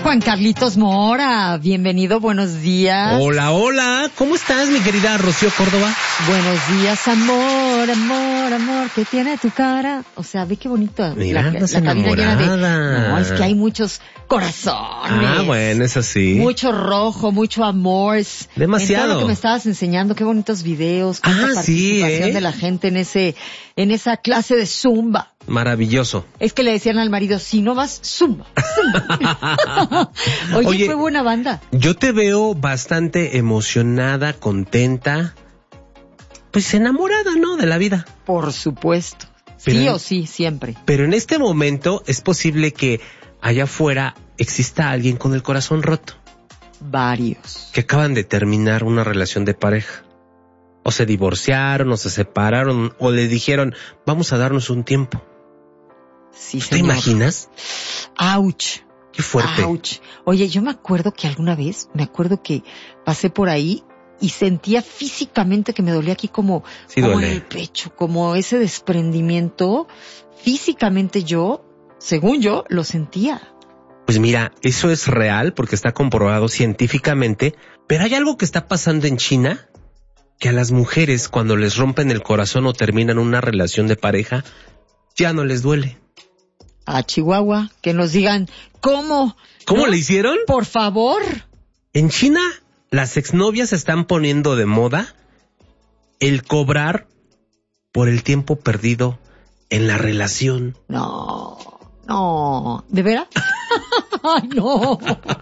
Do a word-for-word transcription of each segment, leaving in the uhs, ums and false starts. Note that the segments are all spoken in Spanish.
Juan Carlitos Mora, bienvenido, buenos días. Hola, hola, ¿cómo estás, mi querida Rocío Córdoba? Buenos días, amor, amor, amor, que tiene tu cara. O sea, ve qué bonito. Mira, la, andas la cabina llena de... enamorada. No, es que hay muchos corazones. Ah, bueno, es así. Mucho rojo, mucho amor. Demasiado. En todo lo que me estabas enseñando, qué bonitos videos, cuánta Ah, participación sí, ¿eh? de la gente en ese, en esa clase de Zumba. Maravilloso. Es que le decían al marido, si no vas, Zumba, Zumba. Oye, Oye, fue buena banda. Yo te veo bastante emocionada, contenta, pues enamorada, ¿no? De la vida. Por supuesto. Pero Sí en- o sí, siempre. Pero en este momento es posible que allá afuera exista alguien con el corazón roto, Varios. que acaban de terminar una relación de pareja. O se divorciaron, o se separaron, o le dijeron, vamos a darnos un tiempo. Sí, ¿Te señor. imaginas? Ouch. Qué fuerte. Ouch. Oye, yo me acuerdo que alguna vez, me acuerdo que pasé por ahí y sentía físicamente que me dolía aquí como, Sí como duele. en el pecho, como ese desprendimiento. Físicamente yo, según yo, lo sentía. Pues mira, eso es real porque está comprobado científicamente, pero hay algo que está pasando en China, que a las mujeres cuando les rompen el corazón o terminan una relación de pareja, ya no les duele. A Chihuahua, que nos digan, ¿cómo? ¿Cómo ¿No? le hicieron? Por favor. En China, las exnovias están poniendo de moda el cobrar por el tiempo perdido en la relación. No, no, ¿de veras? Ay, no.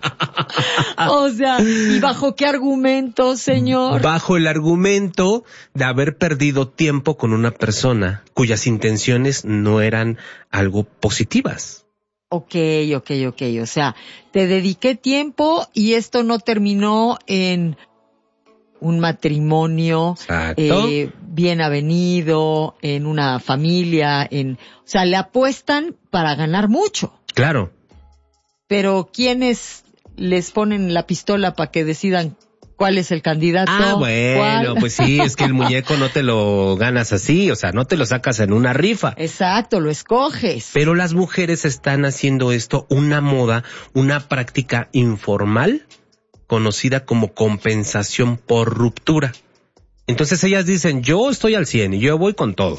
O sea, ¿y bajo qué argumento, señor? Bajo el argumento de haber perdido tiempo con una persona cuyas intenciones no eran algo positivas. Ok, ok, ok. O sea, te dediqué tiempo y esto no terminó en un matrimonio Exacto. eh, bien avenido, en una familia, en, o sea, le apuestan para ganar mucho. Claro. Pero ¿quiénes les ponen la pistola para que decidan cuál es el candidato? Ah, bueno, ¿Cuál? pues sí, es que el muñeco no te lo ganas así, o sea, no te lo sacas en una rifa. Exacto, lo escoges. Pero las mujeres están haciendo esto una moda, una práctica informal, conocida como compensación por ruptura. Entonces ellas dicen, yo estoy al cien y yo voy con todo.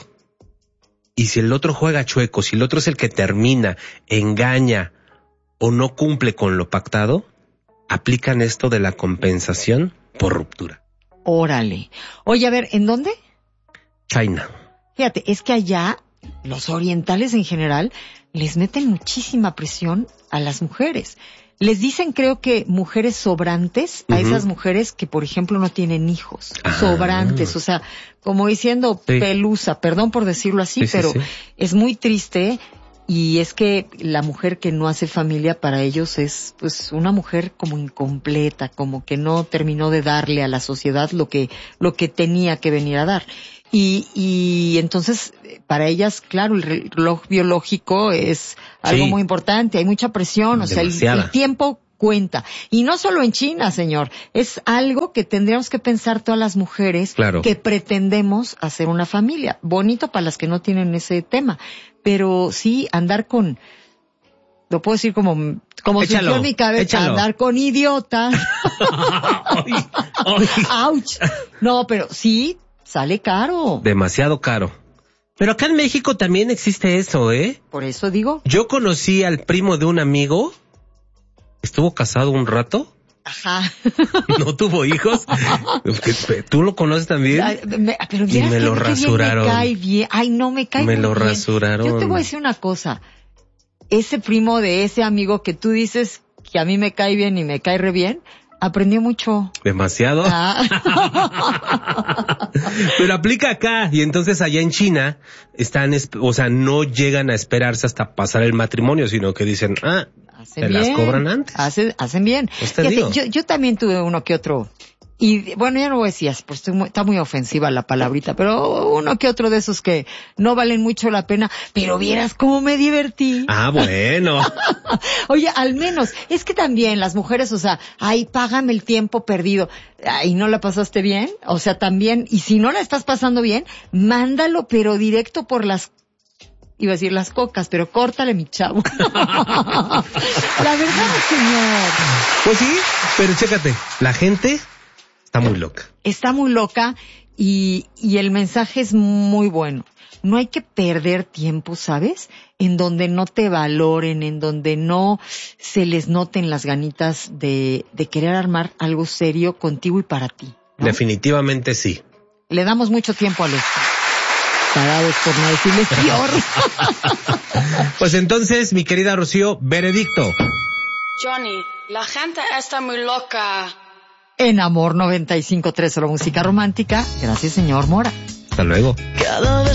Y si el otro juega chueco, si el otro es el que termina, engaña o no cumple con lo pactado, aplican esto de la compensación por ruptura. Órale. Oye, a ver, ¿en dónde? China. Fíjate, es que allá, los orientales en general, les meten muchísima presión a las mujeres. Les dicen, creo que, mujeres sobrantes a Ujú. esas mujeres que, por ejemplo, no tienen hijos. Ah. Sobrantes, o sea, como diciendo Sí. pelusa, perdón por decirlo así, Sí, sí, pero sí. es muy triste. Y es que la mujer que no hace familia para ellos es pues una mujer como incompleta, como que no terminó de darle a la sociedad lo que lo que tenía que venir a dar. Y y entonces para ellas, claro, el reloj biológico es algo Sí. muy importante, hay mucha presión, o sea, el, Demasiada. el tiempo cuenta. Y no solo en China, señor, es algo que tendríamos que pensar todas las mujeres Claro. que pretendemos hacer una familia. Bonito para las que no tienen ese tema. Pero sí, andar con, lo puedo decir como, como Échalo, surgió en mi cabeza, échalo. andar con idiotas. Ay, ay. ¡Auch! No, pero sí, sale caro. Demasiado caro. Pero acá en México también existe eso, ¿eh? Por eso digo, Yo conocí al primo de un amigo, estuvo casado un rato, ajá. no tuvo hijos. ¿Tú lo conoces también? Ay, me- pero Y vieras me que- lo que bien rasuraron. Me cae bien. Ay, no, me cae Me muy lo bien. rasuraron. Yo te voy a decir una cosa. Ese primo de ese amigo que tú dices que a mí me cae bien y me cae re bien, aprendió mucho. Demasiado. Ah. Pero aplica acá. Y entonces allá en China están, esp- o sea, no llegan a esperarse hasta pasar el matrimonio, sino que dicen, ah, Hacen se bien. las cobran antes. Hacen, hacen bien. Pues te Fíjate, digo. yo, yo también tuve uno que otro. Y bueno, ya no voy a decir, pues estoy muy- está muy ofensiva la palabrita, pero uno que otro de esos que no valen mucho la pena, pero vieras cómo me divertí. Ah, bueno. Oye, al menos, es que también las mujeres, o sea, ay, págame el tiempo perdido. Ay, ¿no la pasaste bien? O sea, también, y si no la estás pasando bien, mándalo, pero directo por las iba a decir las cocas, pero córtale, mi chavo. La verdad, señor. Pues sí, pero chécate, la gente está muy loca. Está muy loca y, y el mensaje es muy bueno. No hay que perder tiempo, ¿sabes? En donde no te valoren, en donde no se les noten las ganitas de, de querer armar algo serio contigo y para ti, ¿no? Definitivamente sí. Le damos mucho tiempo a los parados, por no decirles peor. Pues entonces, mi querida Rocío, veredicto. Johnny, la gente está muy loca. En Amor noventa y cinco punto tres, solo música romántica. Gracias, señor Mora. Hasta luego. Cada vez